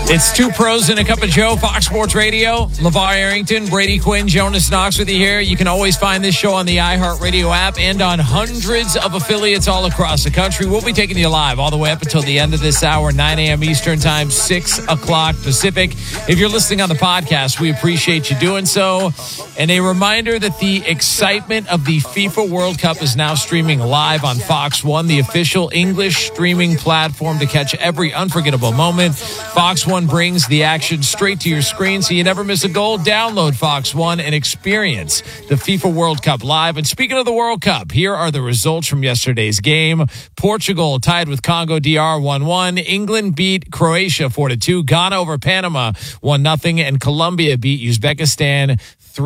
It's Two Pros and a Cup of Joe, Fox Sports Radio. LeVar Arrington, Brady Quinn, Jonas Knox with you here. You can always find this show on the iHeartRadio app and on hundreds of affiliates all across the country. We'll be taking you live all the way up until the end of this hour, 9 a.m. Eastern Time, 6 o'clock Pacific. If you're listening on the podcast, we appreciate you doing so. And a reminder that the excitement of the FIFA World Cup is now streaming live on Fox One, the official English streaming platform to catch every unforgettable moment. Fox One brings the action straight to your screen so you never miss a goal. Download Fox One and experience the FIFA World Cup live. And speaking of the World Cup, here are the results from yesterday's game. Portugal tied with Congo DR 1-1. England beat Croatia 4-2. Ghana over Panama 1-0. And Colombia beat Uzbekistan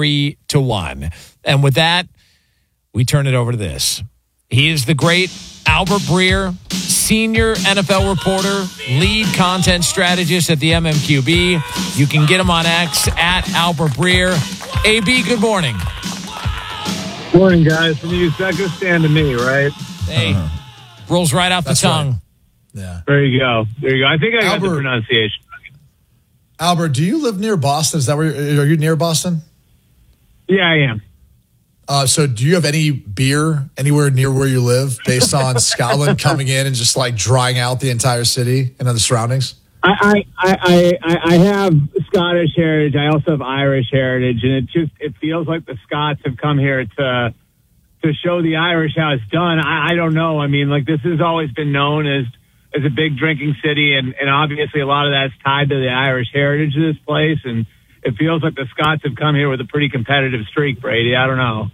3-1. And with that, we turn it over to this. He is the great Albert Breer, senior NFL reporter, lead content strategist at the MMQB. You can get him on X at Albert Breer. AB, good morning. Morning, guys. From Uzbekistan to me, right? Hey, rolls right off the tongue. Right. Yeah. There you go. I think I got the pronunciation. Albert, do you live near Boston? Is that where are you near Boston? Yeah, I am. So do you have any beer anywhere near where you live based on Scotland coming in and just like drying out the entire city and other surroundings? I have Scottish heritage. I also have Irish heritage, and it feels like the Scots have come here to show the Irish how it's done. I don't know. I mean, like, this has always been known as a big drinking city, and obviously a lot of that's tied to the Irish heritage of this place, and it feels like the Scots have come here with a pretty competitive streak, Brady. I don't know.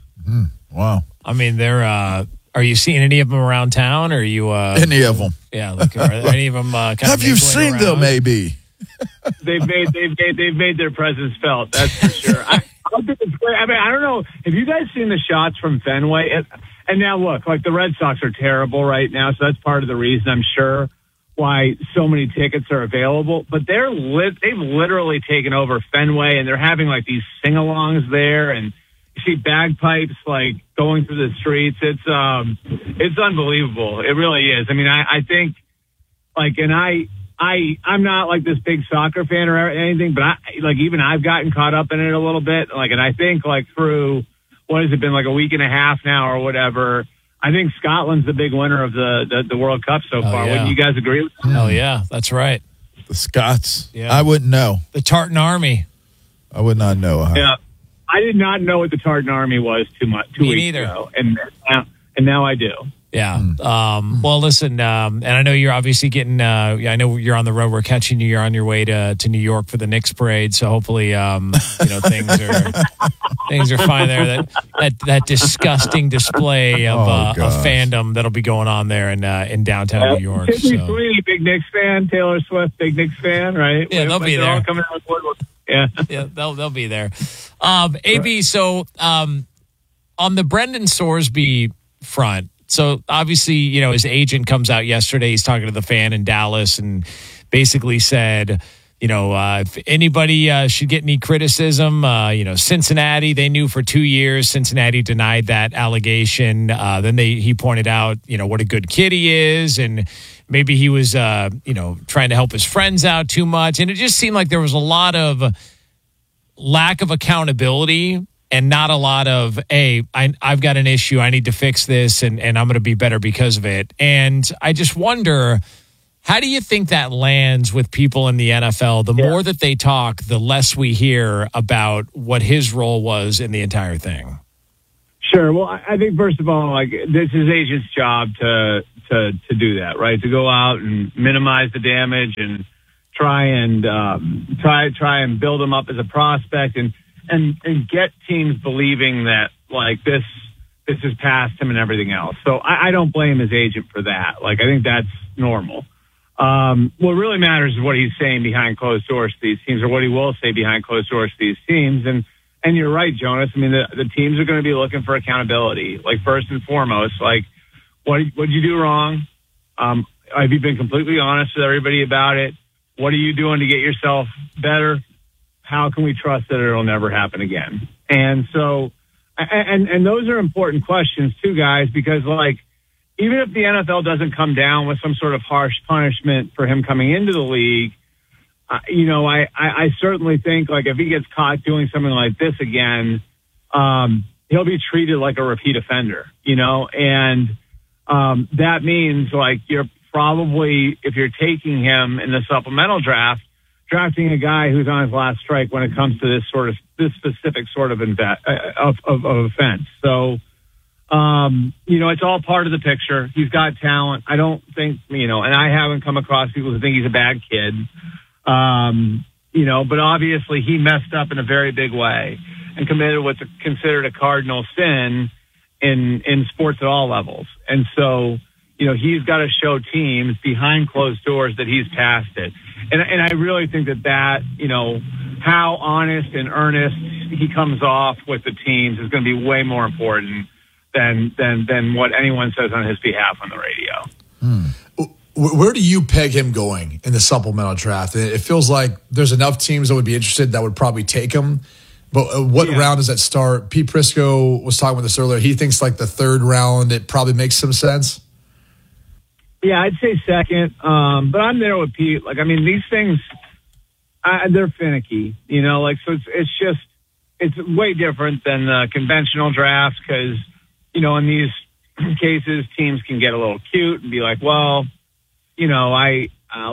Wow. I mean, they're. Are you seeing any of them around town? Or are you? Any of them? Yeah. Like, are any of them? Kind Have you seen around? them? Maybe. They've made their presence felt. That's for sure. I mean, I don't know. Have you guys seen the shots from Fenway? And now look, like, the Red Sox are terrible right now, so that's part of the reason, I'm sure, why so many tickets are available. But they've literally taken over Fenway, and they're having like these sing-alongs there, and you see bagpipes like going through the streets. It's unbelievable. It really is. I mean, I think, like, and I'm not like this big soccer fan or anything, but even I've gotten caught up in it a little bit. Like, and I think, like, through, what has it been, like a week and a half now or whatever, I think Scotland's the big winner of the World Cup so far. Yeah. Wouldn't you guys agree with that? Hell yeah, that's right. The Scots? Yeah. I wouldn't know. The Tartan Army. I would not know. Yeah. I did not know what the Tartan Army was two weeks ago, and now I do. Yeah. Well, listen, and I know you're obviously getting. I know you're on the road. We're catching you. You're on your way to New York for the Knicks parade. So hopefully, things are fine there. That disgusting display of fandom that'll be going on there in downtown New York. Tiffany Sweeney, big Knicks fan. Taylor Swift, big Knicks fan. Right? Yeah, they'll be there. All coming out of woodwork. Yeah, they'll be there. AB, so on the Brendan Sorsby front. So obviously, his agent comes out yesterday. He's talking to the fan in Dallas and basically said, if anybody should get any criticism, Cincinnati, they knew for 2 years. Cincinnati denied that allegation. Then he pointed out, what a good kid he is. And maybe he was, trying to help his friends out too much. And it just seemed like there was a lot of lack of accountability and not a lot of, hey, I've got an issue. I need to fix this, and I'm going to be better because of it. And I just wonder, how do you think that lands with people in the NFL? The more that they talk, the less we hear about what his role was in the entire thing. Sure. Well, I think, first of all, like, this is agent's job to do that, right? To go out and minimize the damage and try and build him up as a prospect and get teams believing that, like, this is past him and everything else. So I don't blame his agent for that. Like, I think that's normal. What really matters is what he's saying behind closed doors to these teams, or what he will say behind closed doors to these teams. And you're right, Jonas. I mean, the teams are going to be looking for accountability. Like, first and foremost, like, what'd you do wrong? Have you been completely honest with everybody about it? What are you doing to get yourself better? How can we trust that it'll never happen again? And so, and those are important questions too, guys, because, like, even if the NFL doesn't come down with some sort of harsh punishment for him coming into the league, I certainly think like if he gets caught doing something like this again, he'll be treated like a repeat offender, and that means like you're probably, if you're taking him in the supplemental draft, drafting a guy who's on his last strike when it comes to this specific sort of offense. So, it's all part of the picture. He's got talent. I don't think, and I haven't come across people who think he's a bad kid. But obviously he messed up in a very big way and committed what's considered a cardinal sin in sports at all levels. And so, he's got to show teams behind closed doors that he's past it. And I really think that, how honest and earnest he comes off with the teams is going to be way more important than what anyone says on his behalf on the radio. Where do you peg him going in the supplemental draft? It feels like there's enough teams that would be interested that would probably take him. But what round does that start? Pete Prisco was talking with us earlier. He thinks like the third round, it probably makes some sense. Yeah, I'd say second. But I'm there with Pete. Like, I mean, these things, they're finicky, so it's way different than the conventional drafts because, in these cases, teams can get a little cute and be like, well, I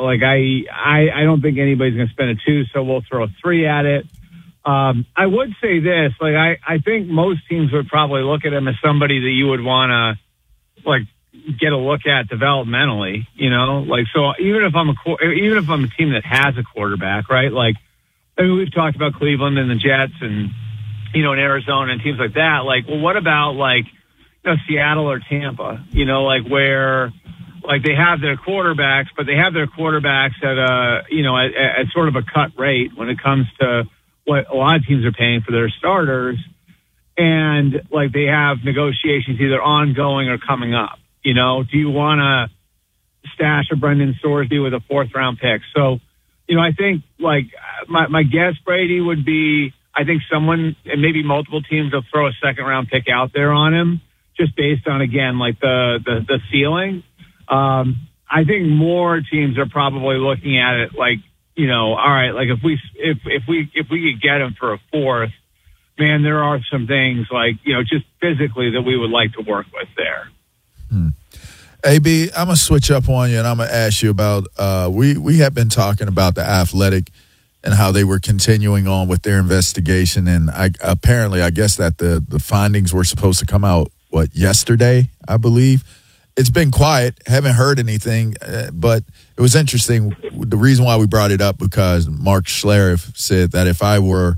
don't think anybody's going to spend a 2, so we'll throw a 3 at it. I would say this, like, I think most teams would probably look at him as somebody that you would want to, like, get a look at developmentally, so even if I'm a team that has a quarterback, right? Like, I mean, we've talked about Cleveland and the Jets and, in Arizona and teams like that. Like, well, what about like, Seattle or Tampa, where like they have their quarterbacks, but they have their quarterbacks at sort of a cut rate when it comes to what a lot of teams are paying for their starters. And like they have negotiations either ongoing or coming up. Do you want to stash a Brendan Sorsby with a 4th round pick? So, I think like my guess, Brady, would be, I think someone and maybe multiple teams will throw a 2nd round pick out there on him just based on, again, like the ceiling. I think more teams are probably looking at it like, all right, like if we could get him for a 4th, man, there are some things like, just physically that we would like to work with there. AB, I'm going to switch up on you, and I'm going to ask you about we have been talking about the Athletic and how they were continuing on with their investigation, and I guess that the findings were supposed to come out, yesterday, I believe. It's been quiet, haven't heard anything, but it was interesting. The reason why we brought it up because Mark Schlereth said that if I were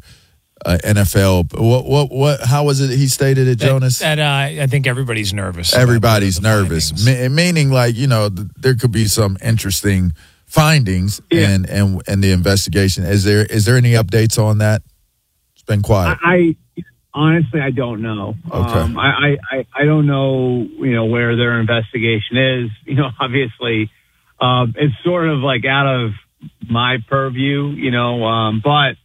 NFL, how was it he stated it, Jonas? That I think everybody's nervous. Everybody's nervous, meaning like, there could be some interesting findings and the investigation. Is there any updates on that? It's been quiet. Honestly, I don't know. Okay. I don't know, where their investigation is. Obviously, it's sort of like out of my purview, but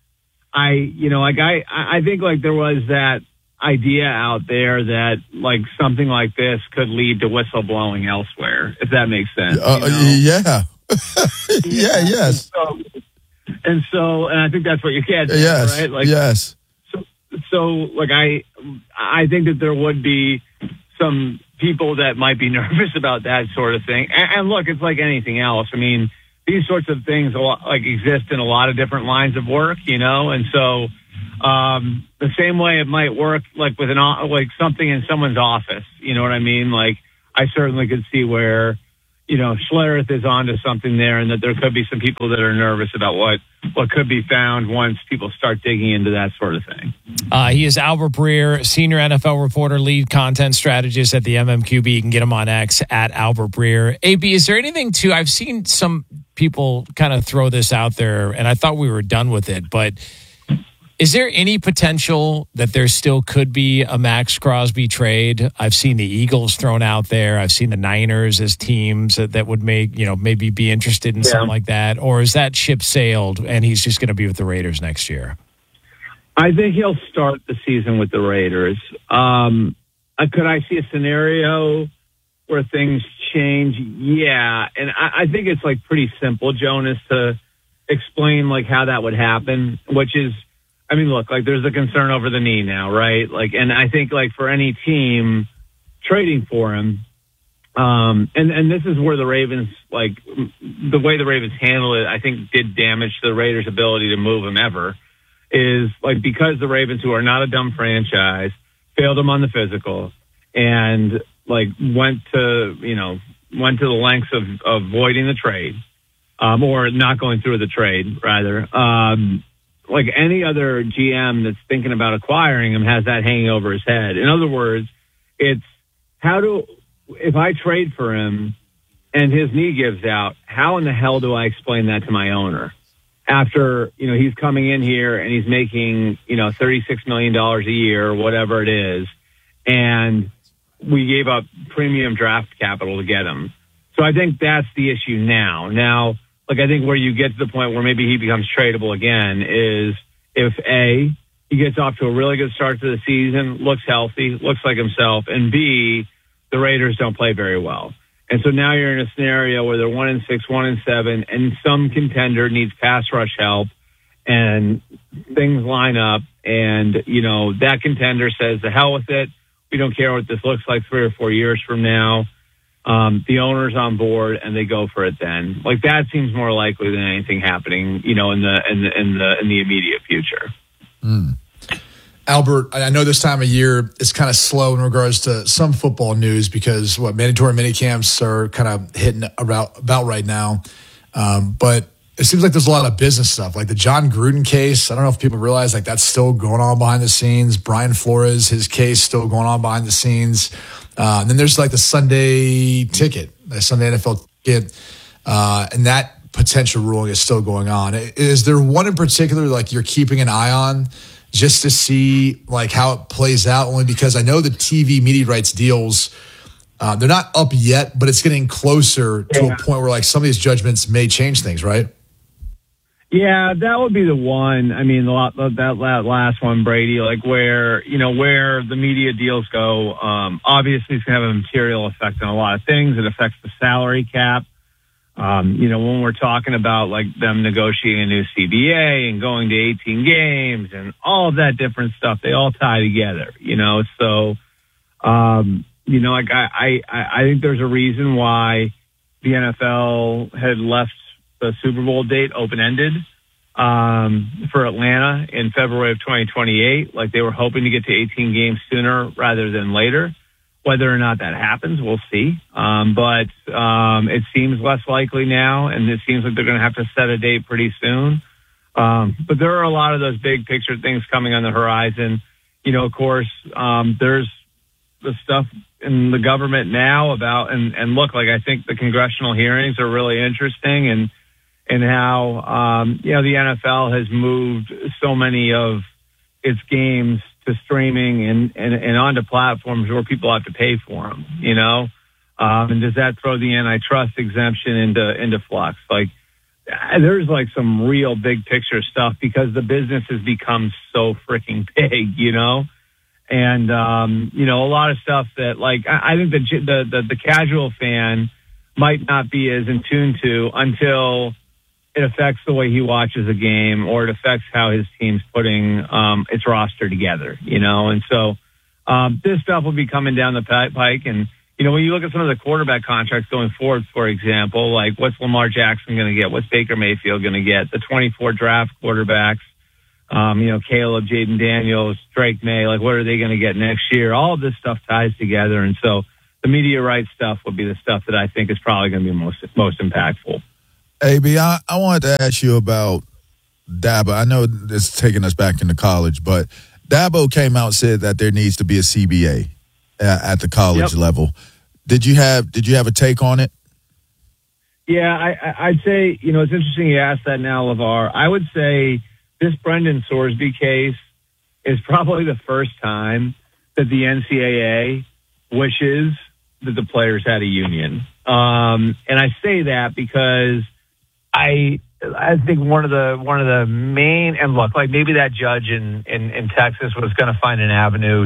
I think like there was that idea out there that like something like this could lead to whistleblowing elsewhere, if that makes sense. Yeah. Yes. And I think that's what you're getting. Yes. Right? Like, yes. So like I think that there would be some people that might be nervous about that sort of thing. And look, it's like anything else. I mean, these sorts of things like exist in a lot of different lines of work, and so the same way it might work like with something in someone's office, you know what I mean? Like I certainly could see where, Schlereth is onto something there and that there could be some people that are nervous about what could be found once people start digging into that sort of thing. He is Albert Breer, senior NFL reporter, lead content strategist at the MMQB. You can get him on X at Albert Breer. AB, is there anything I've seen some people kind of throw this out there, and I thought we were done with it, but is there any potential that there still could be a Max Crosby trade? I've seen the Eagles thrown out there. I've seen the Niners as teams that would maybe be interested in something like that. Or is that ship sailed and he's just going to be with the Raiders next year? I think he'll start the season with the Raiders. Could I see a scenario where things change? Yeah. And I think it's like pretty simple, Jonas, to explain like how that would happen, which is, I mean, look, like there's a concern over the knee now, right? Like, and I think like for any team trading for him, and this is where the Ravens, like the way the Ravens handle it, I think did damage the Raiders' ability to move him ever, is like because the Ravens, who are not a dumb franchise, failed him on the physical and like went to the lengths of avoiding the trade, or not going through the trade rather. Like any other GM that's thinking about acquiring him has that hanging over his head. In other words, it's if I trade for him and his knee gives out, how in the hell do I explain that to my owner? After, he's coming in here and he's making, $36 million a year or whatever it is. And we gave up premium draft capital to get him. So I think that's the issue now. Now, like, I think where you get to the point where maybe he becomes tradable again is if A, he gets off to a really good start to the season, looks healthy, looks like himself, and B, the Raiders don't play very well. And so now you're in a scenario where they're 1-6, 1-7, and some contender needs pass rush help, and things line up, and, that contender says, the hell with it. We don't care what this looks like 3 or 4 years from now. The owner's on board, and they go for it then. Like, that seems more likely than anything happening, in the immediate future. Albert, I know this time of year is kind of slow in regards to some football news because mandatory minicamps are kind of hitting about right now. But it seems like there's a lot of business stuff, like the John Gruden case. I don't know if people realize like that's still going on behind the scenes. Brian Flores, his case still going on behind the scenes. And then there's like the Sunday NFL ticket, and that potential ruling is still going on. Is there one in particular like you're keeping an eye on just to see like how it plays out? Only because I know the TV media rights deals, they're not up yet, but it's getting closer to a point where like some of these judgments may change things, right? Yeah, that would be the one. I mean, that last one, Brady, like where the media deals go, obviously it's going to have a material effect on a lot of things. It affects the salary cap. When we're talking about like them negotiating a new CBA and going to 18 games and all of that different stuff, they all tie together, So, like I think there's a reason why the NFL had left the Super Bowl date open-ended for Atlanta in February of 2028. Like they were hoping to get to 18 games sooner rather than later. Whether or not that happens, we'll see. But it seems less likely now, and it seems like they're going to have to set a date pretty soon. But there are a lot of those big picture things coming on the horizon. Of course, there's the stuff in the government now about, and look, like I think the congressional hearings are really interesting, and how, the NFL has moved so many of its games to streaming and onto platforms where people have to pay for them, and does that throw the antitrust exemption into flux? Like there's like some real big picture stuff because the business has become so freaking big, and, a lot of stuff that like, I think the casual fan might not be as in tune to until it affects the way he watches a game, or it affects how his team's putting its roster together, And so this stuff will be coming down the pike. And, when you look at some of the quarterback contracts going forward, for example, like what's Lamar Jackson going to get? What's Baker Mayfield going to get? The 24 draft quarterbacks, Caleb, Jaden Daniels, Drake May, like what are they going to get next year? All of this stuff ties together. And so the media rights stuff will be the stuff that I think is probably going to be most impactful. AB, I wanted to ask you about Dabo. I know it's taking us back into college, but Dabo came out and said that there needs to be a CBA at the college level. Did you have a take on it? Yeah, I'd say, it's interesting you asked that now, LeVar. I would say this Brendan Sorsby case is probably the first time that the NCAA wishes that the players had a union. And I say that because I think one of the main, and look, like maybe that judge in Texas was going to find an avenue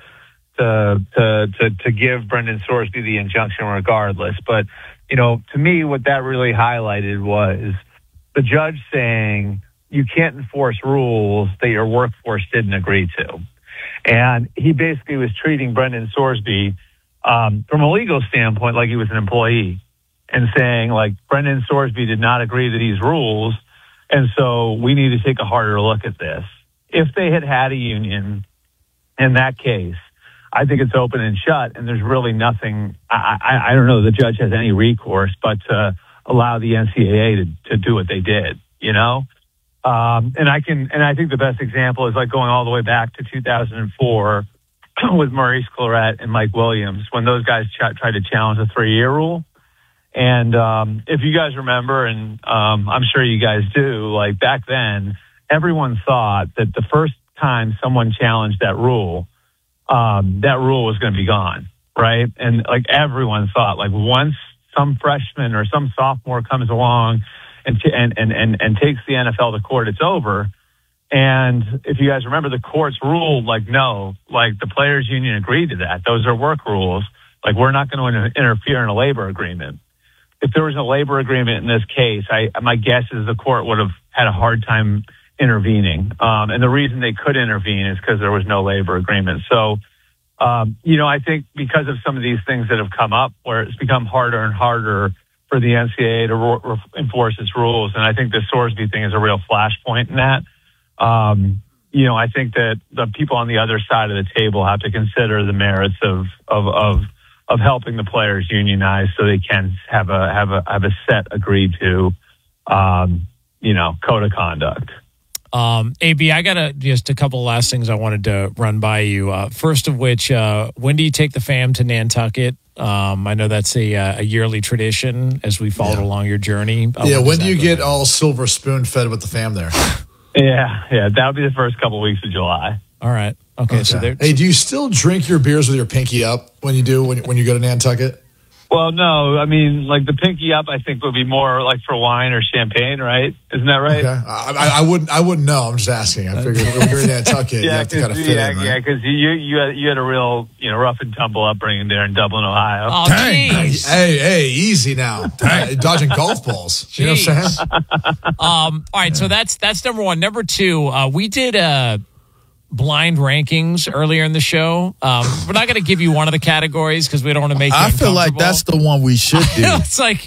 to give Brendan Sorsby the injunction regardless. But, to me, what that really highlighted was the judge saying you can't enforce rules that your workforce didn't agree to. And he basically was treating Brendan Sorsby from a legal standpoint like he was an employee and saying, like, Brendan Sorsby did not agree to these rules, and so we need to take a harder look at this. If they had a union in that case, I think it's open and shut, and there's really nothing. I don't know the judge has any recourse but to allow the NCAA to do what they did, you know? And I think the best example is like going all the way back to 2004 with Maurice Clarett and Mike Williams when those guys tried to challenge the 3-year rule. And if you guys remember, and I'm sure you guys do, like back then, everyone thought that the first time someone challenged that rule was going to be gone, right? And like everyone thought, like once some freshman or some sophomore comes along and takes the NFL to court, it's over. And if you guys remember, the courts ruled like, no, like the players union agreed to that. Those are work rules. Like we're not going to interfere in a labor agreement. If there was a labor agreement in this case, my guess is the court would have had a hard time intervening. And the reason they could intervene is because there was no labor agreement. So, I think because of some of these things that have come up where it's become harder and harder for the NCAA to enforce its rules. And I think the Sorsby thing is a real flashpoint in that. I think that the people on the other side of the table have to consider the merits of helping the players unionize so they can have a set agreed to, code of conduct. AB, I got just a couple of last things I wanted to run by you. First of which, when do you take the fam to Nantucket? I know that's a yearly tradition as we followed along your journey. When do you get all silver spoon fed with the fam there? Yeah, that would be the first couple of weeks of July. All right. Okay. So hey, do you still drink your beers with your pinky up when you go to Nantucket? Well, no. I mean, like the pinky up, I think would be more like for wine or champagne, right? Isn't that right? Okay. I wouldn't know. I'm just asking. I figured when you're in Nantucket, you have to kind of fit in, right? Yeah, because you had a real rough and tumble upbringing there in Dublin, Ohio. Oh, geez. Hey, easy now. Dodging golf balls. You know what I'm saying? All right, so that's number one. Number two, we did blind rankings earlier in the show. We're not going to give you one of the categories because we don't want to make you uncomfortable. I feel like that's the one we should do. It's like,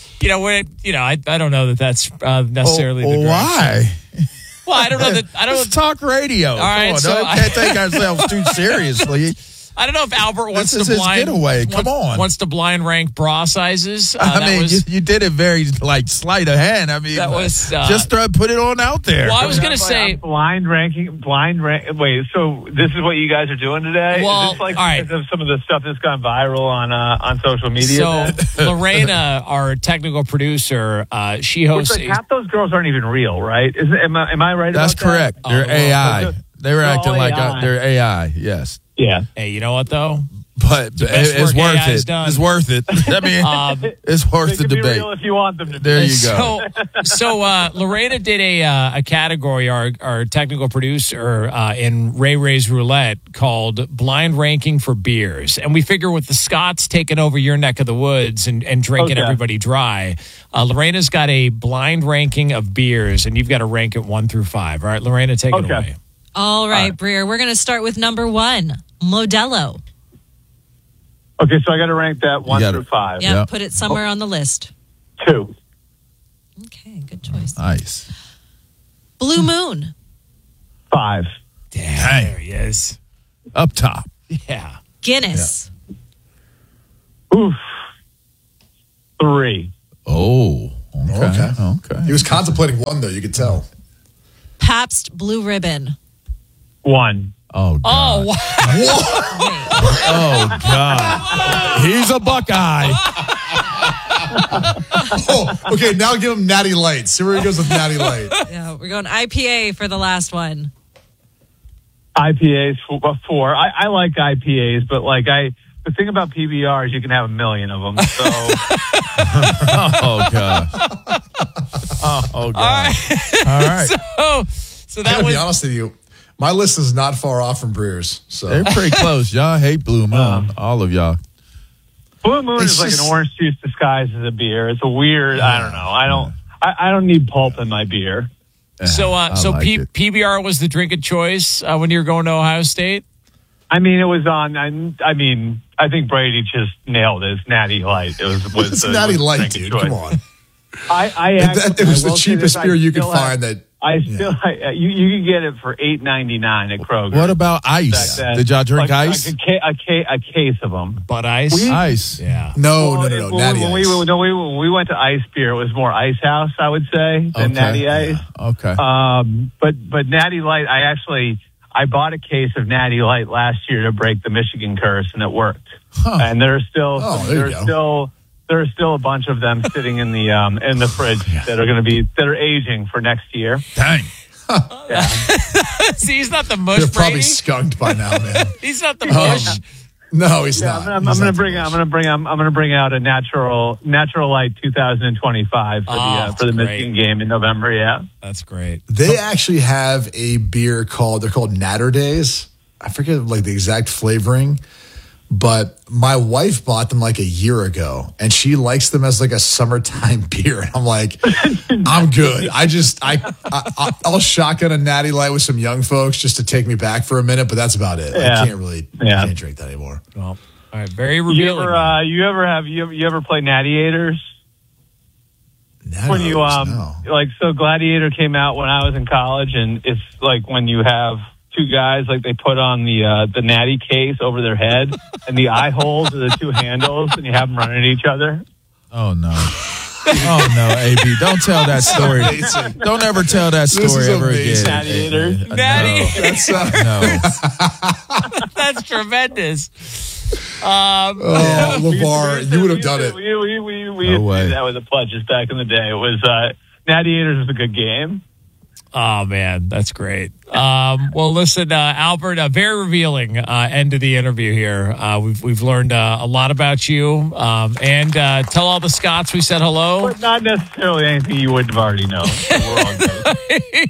I don't know that's necessarily the direction. Why? Well, I don't know that. I don't. It's talk radio. All right, we so can't take ourselves too seriously. I don't know if Albert wants this to is blind. His getaway. Come on. Wants to blind rank bra sizes. You did it very sleight of hand. I mean, that was just put it on out there. Well, I was going to say blind ranking. Wait, so this is what you guys are doing today? Well, is this like all right. because of some of the stuff that's gone viral on social media? So Lorena, our technical producer, she hosts. Which, half those girls aren't even real, right? Am I right? That's about correct. That? They're AI. They were acting like AI. They're AI. Yes. Yeah. Hey, you know what though? But it's worth it. Done. It's worth it. I mean, it's worth the debate. Be real if you want them to be. There you go. So Lorena did a category, our technical producer in Ray's Roulette called Blind Ranking for Beers. And we figure with the Scots taking over your neck of the woods and drinking everybody dry, Lorena's got a blind ranking of beers, and you've got to rank it 1 through 5. All right, Lorena, take it away. All right, Breer. We're going to start with number 1, Modelo. Okay, so I got to rank that 1 through 5. Yeah, put it somewhere on the list. 2. Okay, good choice. Nice. Blue Moon. 5. Damn, there he is. Up top. Yeah. Guinness. Oof. 3. Oh, okay. He was contemplating 1, though. You could tell. Pabst Blue Ribbon. 1. Oh, God. Oh, wow. Oh, God. He's a Buckeye. Okay, now give him Natty Light. See where he goes with Natty Light. Yeah, we're going IPA for the last one. IPAs 4. I like IPAs, but the thing about PBR is you can have 1 million of them. So. Oh, God. Oh, God. All right. So that was. To be honest with you, my list is not far off from Breer's. So they're pretty close. Y'all hate Blue Moon. All of y'all. Blue Moon is like an orange juice disguised as a beer. It's a weird. I don't know. I don't need pulp in my beer. So like it. PBR was the drink of choice when you were going to Ohio State? I mean, it was on. I mean, I think Brady just nailed it. It's Natty Light. It was It's Natty Light, dude. Come on. It was the cheapest beer you could find. You can get it for $8.99 at Kroger. What about ice? Did y'all drink ice? A case of them. But ice? Ice. Yeah. No. Natty when Ice. when we went to Ice Beer, it was more Ice House, I would say, than Natty Ice. Yeah. Okay. But Natty Light, I bought a case of Natty Light last year to break the Michigan curse, and it worked. Huh. And there are still a bunch of them sitting in the fridge that are aging for next year. Dang. See, he's not the mush. They're probably Brady. skunked by now, man. He's not the mush. No, he's not. I'm going to bring out a natural light 2025 for the Michigan game in November. Yeah, that's great. They actually have a beer they're called Natter Days. I forget the exact flavoring, but my wife bought them a year ago, and she likes them as a summertime beer. And I'm like, I'm good. I'll shotgun a Natty Light with some young folks just to take me back for a minute, but that's about it. Yeah. I can't drink that anymore. Well, all right, very revealing. You ever play Natty-ators? When you no. so Gladiator came out when I was in college, and it's when you have two guys, they put on the natty case over their head, and the eye holes are the two handles, and you have them running at each other. Oh no! Oh no, AB! Don't tell that story. Don't ever tell that story ever again. Natty-ators. Natty. No. That's tremendous. LeVar, you would have done it. We used to do that with the Pledges back in the day. It was Natty-ators was a good game. Oh, man, that's great. Well, listen, Albert, a very revealing end to the interview here. We've learned a lot about you. And tell all the Scots we said hello. But not necessarily anything you wouldn't have already known. So we're all good.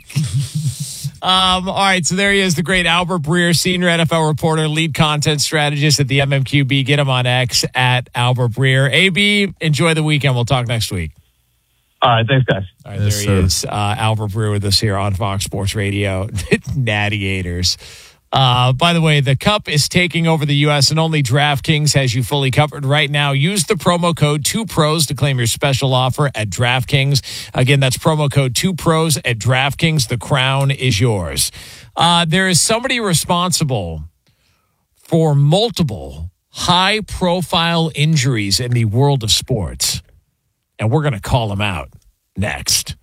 All right, so there he is, the great Albert Breer, senior NFL reporter, lead content strategist at the MMQB. Get him on X at Albert Breer. AB, enjoy the weekend. We'll talk next week. All right, thanks, guys. All right, there he is, Albert Breer with us here on Fox Sports Radio. Natty-ators. By the way, the Cup is taking over the U.S. and only DraftKings has you fully covered right now. Use the promo code 2pros to claim your special offer at DraftKings. Again, that's promo code 2pros at DraftKings. The crown is yours. There is somebody responsible for multiple high-profile injuries in the world of sports, and we're going to call him out next.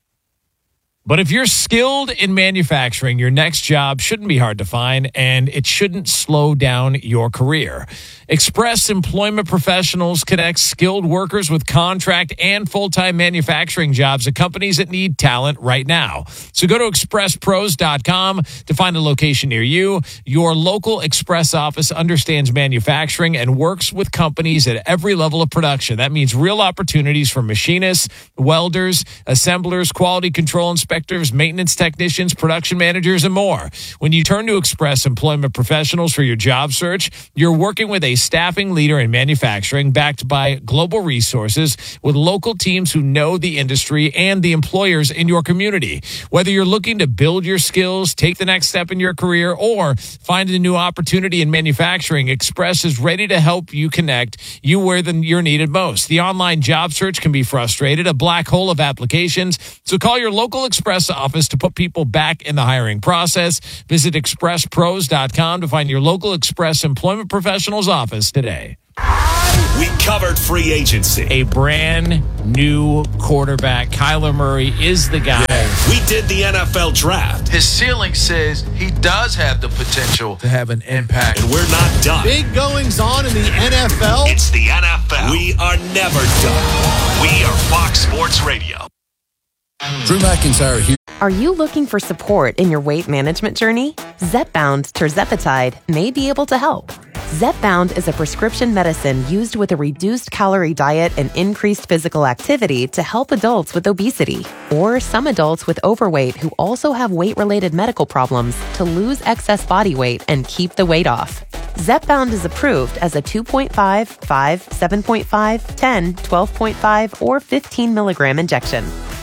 But if you're skilled in manufacturing, your next job shouldn't be hard to find, and it shouldn't slow down your career. Express Employment Professionals connects skilled workers with contract and full-time manufacturing jobs at companies that need talent right now. So go to expresspros.com to find a location near you. Your local Express office understands manufacturing and works with companies at every level of production. That means real opportunities for machinists, welders, assemblers, quality control inspectors, maintenance technicians, production managers, and more. When you turn to Express Employment Professionals for your job search, you're working with a staffing leader in manufacturing backed by global resources with local teams who know the industry and the employers in your community. Whether you're looking to build your skills, take the next step in your career, or find a new opportunity in manufacturing, Express is ready to help you connect you where you're needed most. The online job search can be frustrated, a black hole of applications, so call your local Express office to put people back in the hiring process. Visit expresspros.com to find your local Express Employment Professionals office today. We covered free agency. A brand new quarterback, Kyler Murray, is the guy. We did the NFL draft. His ceiling says he does have the potential To have an impact. And we're not done. Big goings on in the NFL. It's the NFL. We are never done. We are Fox Sports Radio. Drew McIntyre here. Are you looking for support in your weight management journey? Zepbound Tirzepatide may be able to help. Zepbound is a prescription medicine used with a reduced calorie diet and increased physical activity to help adults with obesity or some adults with overweight who also have weight-related medical problems to lose excess body weight and keep the weight off. Zepbound is approved as a 2.5, 5, 7.5, 10, 12.5, or 15 milligram injection.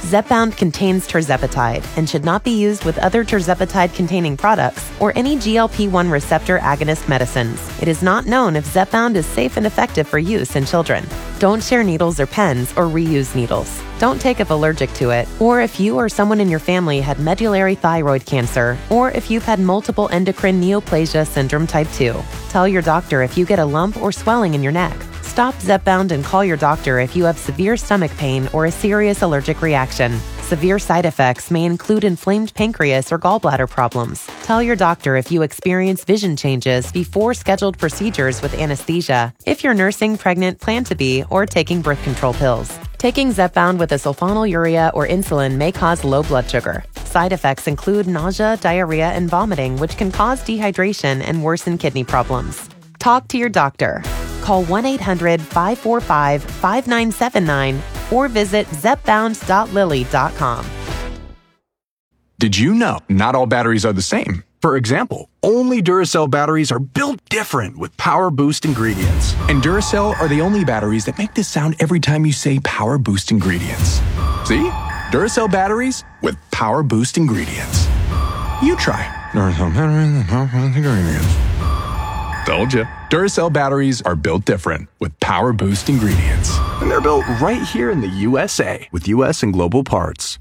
Zepbound contains tirzepatide and should not be used with other tirzepatide-containing products or any GLP-1 receptor agonist medicines. It is not known if Zepbound is safe and effective for use in children. Don't share needles or pens or reuse needles. Don't take if allergic to it, or if you or someone in your family had medullary thyroid cancer, or if you've had multiple endocrine neoplasia syndrome type 2. Tell your doctor if you get a lump or swelling in your neck. Stop Zepbound and call your doctor if you have severe stomach pain or a serious allergic reaction. Severe side effects may include inflamed pancreas or gallbladder problems. Tell your doctor if you experience vision changes before scheduled procedures with anesthesia, if you're nursing, pregnant, plan to be, or taking birth control pills. Taking Zepbound with a sulfonylurea or insulin may cause low blood sugar. Side effects include nausea, diarrhea, and vomiting, which can cause dehydration and worsen kidney problems. Talk to your doctor. Call 1-800-545-5979 or visit zepbound.lilly.com. Did you know not all batteries are the same? For example, only Duracell batteries are built different with Power Boost ingredients. And Duracell are the only batteries that make this sound every time you say Power Boost ingredients. See? Duracell batteries with Power Boost ingredients. You try Duracell batteries with Power Boost ingredients. Told you. Duracell batteries are built different with Power Boost ingredients. And they're built right here in the USA with US and global parts.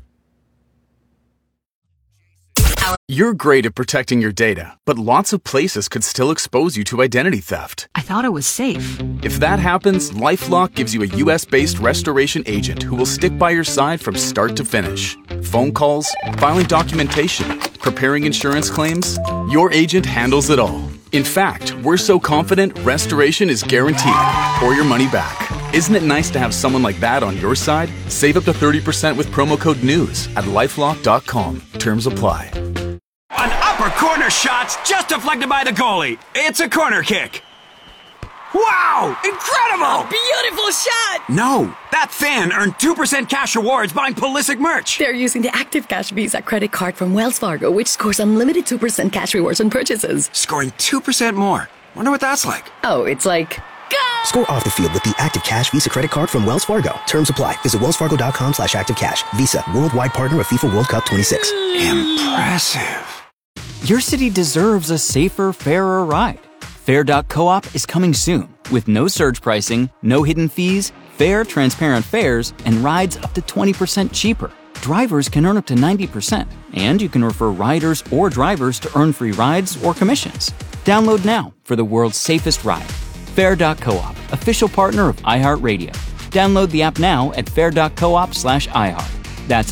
You're great at protecting your data, but lots of places could still expose you to identity theft. I thought it was safe. If that happens, LifeLock gives you a US-based restoration agent who will stick by your side from start to finish. Phone calls, filing documentation, preparing insurance claims, your agent handles it all. In fact, we're so confident restoration is guaranteed or your money back. Isn't it nice to have someone like that on your side? Save up to 30% with promo code NEWS at LifeLock.com. Terms apply. An upper corner shot's just deflected by the goalie. It's a corner kick. Wow! Incredible! Beautiful shot! No, that fan earned 2% cash rewards buying Pulisic merch. They're using the Active Cash Visa credit card from Wells Fargo, which scores unlimited 2% cash rewards on purchases. Scoring 2% more. Wonder what that's like. Oh, it's like... Go! Score off the field with the Active Cash Visa credit card from Wells Fargo. Terms apply. Visit wellsfargo.com/activecash. Visa, worldwide partner of FIFA World Cup 26. Impressive. Your city deserves a safer, fairer ride. Fair.coop is coming soon with no surge pricing, no hidden fees, fair, transparent fares, and rides up to 20% cheaper. Drivers can earn up to 90%, and you can refer riders or drivers to earn free rides or commissions. Download now for the world's safest ride. Fair.coop, official partner of iHeartRadio. Download the app now at fair.coop/iHeart. That's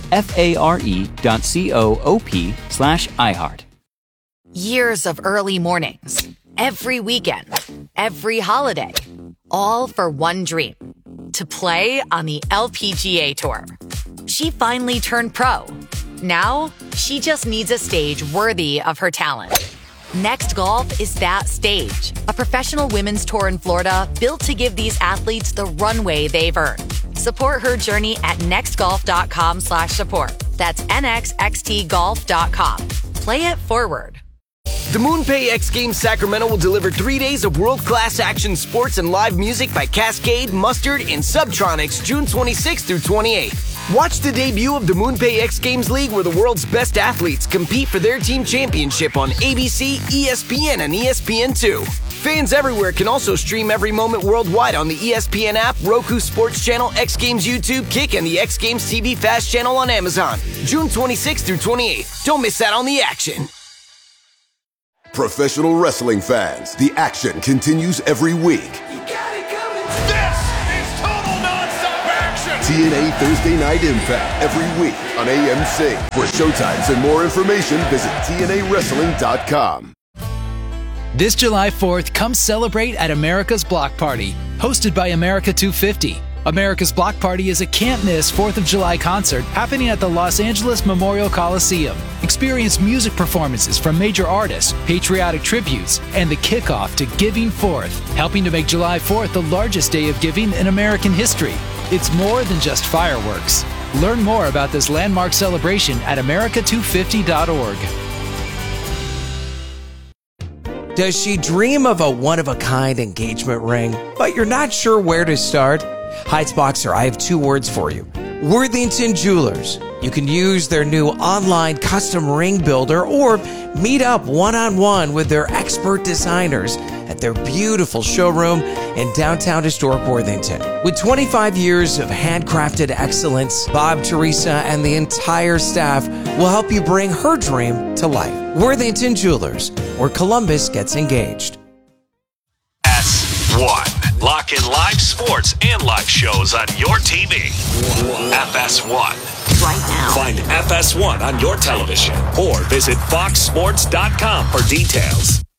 FARE.coop/iHeart. Years of early mornings, every weekend, every holiday, all for one dream, to play on the LPGA Tour. She finally turned pro. Now, she just needs a stage worthy of her talent. Next Golf is that stage, a professional women's tour in Florida built to give these athletes the runway they've earned. Support her journey at nextgolf.com/support. That's nxxtgolf.com. Play it forward. The MoonPay X Games Sacramento will deliver 3 days of world-class action sports and live music by Cascade, Mustard, and Subtronics June 26th through 28th. Watch the debut of the MoonPay X Games League where the world's best athletes compete for their team championship on ABC, ESPN, and ESPN2. Fans everywhere can also stream every moment worldwide on the ESPN app, Roku Sports Channel, X Games YouTube, Kick, and the X Games TV Fast channel on Amazon. June 26th through 28th. Don't miss out on the action. Professional wrestling fans, the action continues every week. This is total nonstop action. TNA Thursday Night Impact every week on AMC. For showtimes and more information, visit TNAWrestling.com. This July 4th, come celebrate at America's Block Party, hosted by America 250. America's Block Party is a can't-miss 4th of July concert happening at the Los Angeles Memorial Coliseum. Experience music performances from major artists, patriotic tributes, and the kickoff to Giving Forth, helping to make July 4th the largest day of giving in American history. It's more than just fireworks. Learn more about this landmark celebration at america250.org. Does she dream of a one-of-a-kind engagement ring, but you're not sure where to start? Heights Boxer, I have 2 words for you. Worthington Jewelers. You can use their new online custom ring builder or meet up one-on-one with their expert designers at their beautiful showroom in downtown historic Worthington. With 25 years of handcrafted excellence, Bob, Teresa, and the entire staff will help you bring her dream to life. Worthington Jewelers, where Columbus gets engaged. S1. Lock in live sports and live shows on your TV. FS1. Right now. Find FS1 on your television or visit foxsports.com for details.